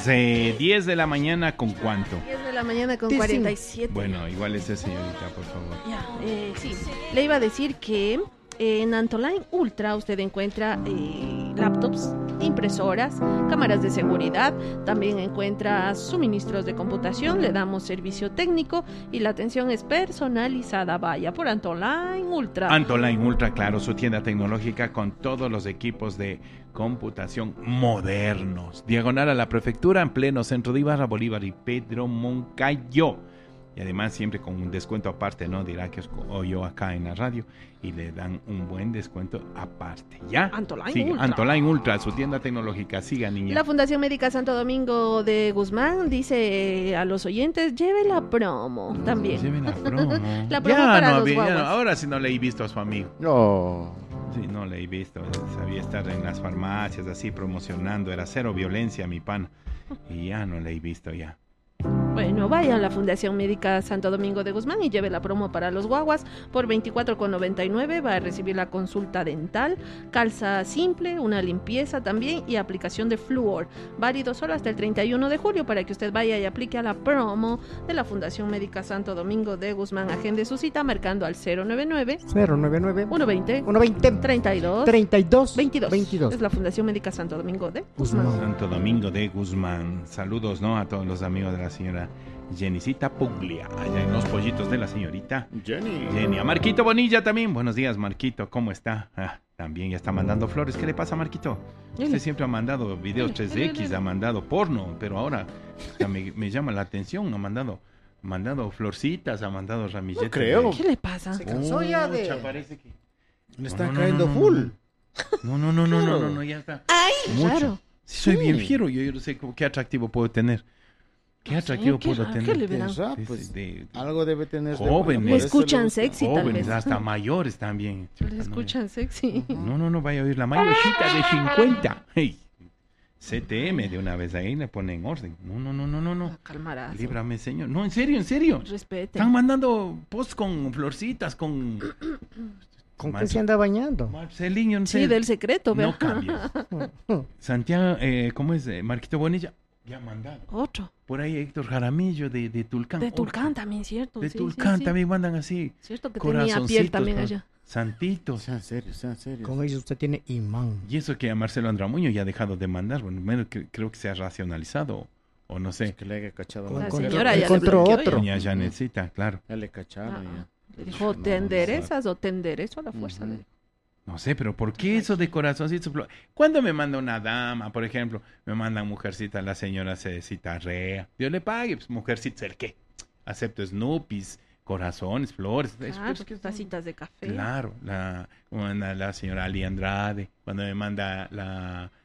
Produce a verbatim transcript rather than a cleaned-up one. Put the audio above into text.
las eh, diez de la mañana, ¿con cuánto? diez de la mañana con cuarenta y siete. Bueno, igual esa señorita, por favor. Ya, eh, sí. Le iba a decir que en Antoline Ultra usted encuentra eh, laptops, impresoras, cámaras de seguridad, también encuentra suministros de computación, le damos servicio técnico y la atención es personalizada. Vaya por Antoline Ultra. Antoline Ultra, claro, su tienda tecnológica con todos los equipos de computación modernos. Diagonal a la prefectura, en pleno centro de Ibarra, Bolívar y Pedro Moncayo. Y además siempre con un descuento aparte, ¿no? Dirá que o yo acá en la radio y le dan un buen descuento aparte, ¿ya? Antoline Siga, Ultra. Antoline Ultra, su tienda tecnológica. Siga, niña. La Fundación Médica Santo Domingo de Guzmán dice a los oyentes, lleve la promo también. Lleve la promo. La promo ya para no, los había- ya no, guaguas. ahora sí no le he visto a su amigo. No. Sí, no le he visto. Sabía estar en las farmacias así promocionando. Era cero violencia, mi pan. Y ya no le he visto ya. Bueno, vaya a la Fundación Médica Santo Domingo de Guzmán y lleve la promo para los guaguas por veinticuatro con noventa y nueve. Va a recibir la consulta dental, calza simple, una limpieza también y aplicación de flúor. Válido solo hasta el treinta y uno de julio para que usted vaya y aplique a la promo de la Fundación Médica Santo Domingo de Guzmán. Agende su cita marcando al cero noventa y nueve, cero noventa y nueve, uno veinte, uno veinte, treinta y dos, treinta y dos, veintidós. veintidós. Es la Fundación Médica Santo Domingo de Guzmán. Guzmán. Santo Domingo de Guzmán. Saludos, ¿no? A todos los amigos de la señora Jenicita Puglia, allá en los pollitos de la señorita Jenny. Jenny. A Marquito Bonilla también. Buenos días, Marquito. ¿Cómo está? Ah, también ya está mandando flores. ¿Qué le pasa, Marquito? Usted siempre ha mandado videos tres equis, ha mandado porno, pero ahora o sea, me, me llama la atención. Ha mandado, mandado florcitas, ha mandado ramilletes. No creo. ¿Qué le pasa? Se cansó ya de... Pucha, parece que... Le está No, no, cayendo no, no, full. No, no, no, no, no, no, no, ya está. Mucho. Claro. Sí, soy Sí. bien fiero, yo, yo no sé cómo- qué atractivo puedo tener. ¿Qué No sé, atractivo qué puedo raro, tener? ¿qué le verán? Pensá, De- pues, de- algo debe tener. de Jóvenes. bueno, Me por eso escuchan le gusta. sexy. tal Jóvenes, vez. hasta mayores también. Le escuchan sexy. No, no, no vaya a oír la mayochita de cincuenta. Hey. C T M de una vez ahí le pone en orden. No, no, no, no, no, no. Calmarás. Líbrame, señor. No, en serio, en serio. Respete. Están mandando posts con florcitas, con... ¿Con qué Manso- se anda bañando? Marcelinho, no sé. Sí, del secreto, No vea. cambies. Santiago, eh, ¿cómo es? Eh, Marquito Bonilla. Ya ha mandado. Otro. Por ahí Héctor Jaramillo de, de Tulcán. De Tulcán Otro. también, cierto. De sí, Tulcán sí, sí. también mandan así. Cierto que tenía piel Corazoncitos, también con- allá. Santitos. Sean serios, sean serios. Con ellos usted tiene imán. Y eso que a Marcelo Andramuño ya ha dejado de mandar. Bueno, menos que, creo que se ha racionalizado. O no sé. Que le haya cachado. La mal. señora ya le encontró bloqueó otro. Doña Janetcita, claro. Ya le cacharon Ah, ya. Le dijo, No, ¿te no enderezas o te enderezo a la fuerza? Ujú. Le dijo. No sé, pero ¿por qué eso de corazoncitos? Cuando me manda una dama, por ejemplo, me mandan mujercita, la señora se citarrea. Dios le pague, pues mujercita, ¿el qué? Acepto Snoopies, corazones, flores. Es- Claro, es que- tacitas Ah, de café. Claro, la, me manda la señora Ali Andrade, cuando me manda la